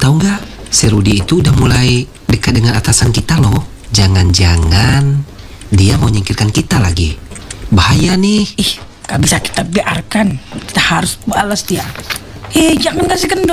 tahu nggak? Si Rudy itu udah mulai dekat dengan atasan kita loh. Jangan-jangan dia mau nyingkirkan kita lagi. Bahaya nih. Gak bisa kita biarkan. Kita harus balas dia. Jangan kasih kendor.